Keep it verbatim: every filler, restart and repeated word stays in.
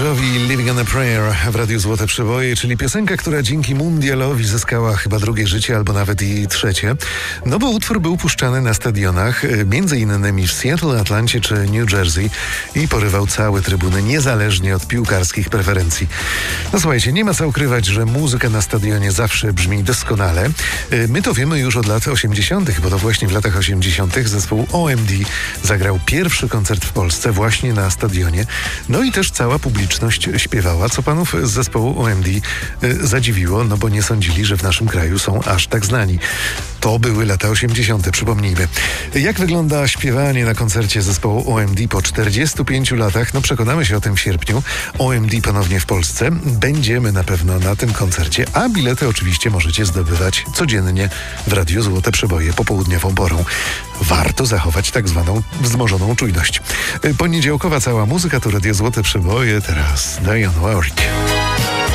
Jovi, Living on a Prayer w Radiu Złote Przeboje, czyli piosenka, która dzięki mundialowi zyskała chyba drugie życie albo nawet i trzecie. No bo utwór był puszczany na stadionach, między innymi w Seattle, Atlancie czy New Jersey i porywał całe trybuny, niezależnie od piłkarskich preferencji. No słuchajcie, nie ma co ukrywać, że muzyka na stadionie zawsze brzmi doskonale. My to wiemy już od lat osiemdziesiątych, bo to właśnie w latach osiemdziesiątych zespół O M D zagrał pierwszy koncert w Polsce właśnie na stadionie. No i też cała publiczność śpiewała, co panów z zespołu O M D y, zadziwiło, no bo nie sądzili, że w naszym kraju są aż tak znani. To były lata osiemdziesiąte, przypomnijmy. Jak wygląda śpiewanie na koncercie zespołu O M D po czterdziestu pięciu latach? No przekonamy się o tym w sierpniu. O M D ponownie w Polsce. Będziemy na pewno na tym koncercie, a bilety oczywiście możecie zdobywać codziennie w Radiu Złote Przeboje popołudniową porą. Warto zachować tak zwaną wzmożoną czujność. Poniedziałkowa cała muzyka to Radio Złote Przeboje, teraz Dionne Warwick.